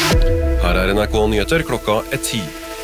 Her NRK Nyheter, klokka 10.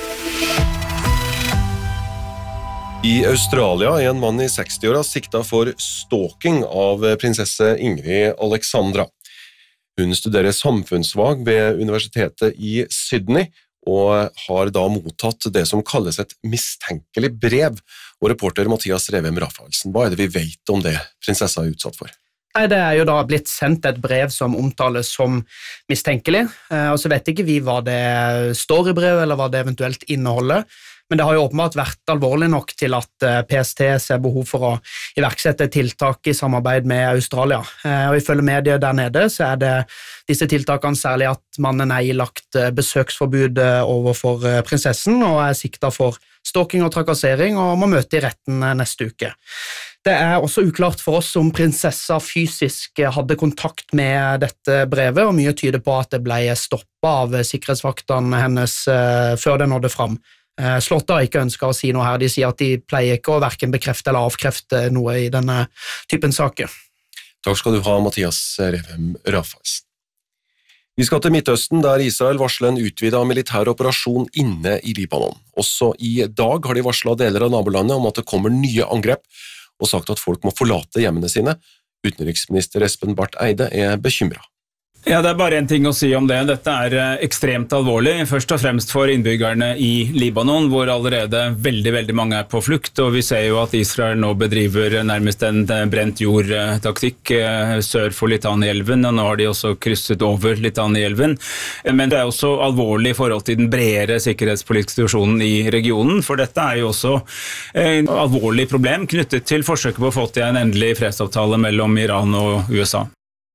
I Australia er en mann i 60-åra sikta for stalking av prinsesse Ingrid Alexandra. Hun studerer samfunnsfag ved universitetet i Sydney, og har da mottatt det som kalles et mistenkelig brev. Og reporter Mathias Revem Rafaelsen, hva er det vi vet om det prinsessa er utsatt for? Nei, det er jo da blitt sendt et brev som omtales som mistenkelig, og så vet ikke vi hva det står i brevet, eller hva det eventuelt inneholder, men det har jo åpenbart vært alvorlig nok til at PST ser behov for å iverksette tiltak i samarbeid med Australia. Og ifølge medier der nede så er det disse tiltakene særlig at mannen er ilagt besøksforbud overfor prinsessen, og er siktet for stalking og trakassering, og må møte i retten neste uke. Det er også uklart for oss om prinsessa fysisk hadde kontakt med dette brevet, og mye tyder på at det ble stoppet av sikkerhetsvaktene hennes før det nådde fram. Slottet har ikke ønsket å si noe her. De sier at de pleier ikke å hverken bekrefte eller avkrefte noe i denne typen saker. Takk skal du ha, Mathias Revem Rafaelsen. Vi skal til Midtøsten, der Israel varsler en utvidet militær operasjon inne i Libanon. Også i dag har de varslet deler av nabolandet om at det kommer nye angrep, og sagt at folk må forlate hjemmene sine. Utenriksminister Espen Barth Eide er bekymret. Ja, det er bare en ting å si om det. Dette er ekstremt alvorlig, først og fremst for innbyggerne i Libanon, hvor allerede veldig mange er på flukt, og vi ser jo at Israel nå bedriver nærmest en brent jord-taktikk sør for Litani-elven, og nå har de også krysset over Litani-elven. Men det er også alvorlig i forhold til den bredere sikkerhetspolitiske situasjonen i regionen, for dette er jo også et alvorlig problem knyttet til forsøket på å få til en endelig fredsavtale mellom Iran og USA.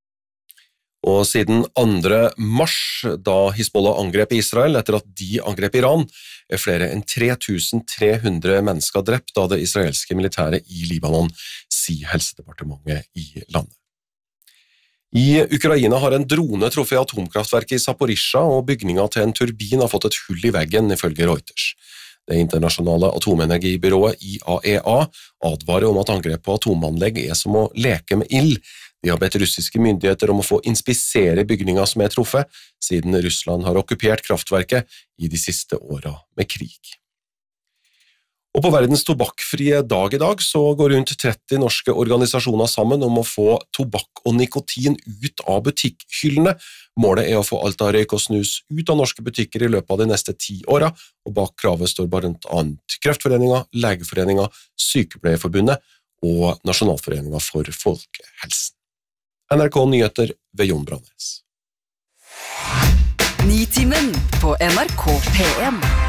Og siden 2. mars, da Hizbollah angrep Israel etter at de angrep Iran, er flere enn 3300 mennesker drept av det israelske militæret i Libanon, sier helsedepartementet i landet. I Ukraina har en drone truffet atomkraftverket i Zaporizjzja, og bygningen til en turbin har fått et hull i veggen, ifølge Reuters. Det internasjonale atomenergibyrået IAEA advarer om at angrep på atomanlegg er som å leke med ild. De har bedt russiske myndigheter om å få inspisere bygninger som er truffet, siden Russland har okkupert kraftverket i de siste årene med krig. Og på verdens tobakkfrie dag i dag så går rundt 30 norske organisasjoner sammen om å få tobakk og nikotin ut av butikkhyllene. Målet er å få alt av røyk og snus ut av norske butikker i løpet av de neste 10 årene, og bak kravet står blant annet Kreftforeningen, Legeforeningen, Sykepleierforbundet og Nasjonalforeningen for folkehelsen. NRK Nyheter ved Jon Brannes. Nitimen på NRK P1.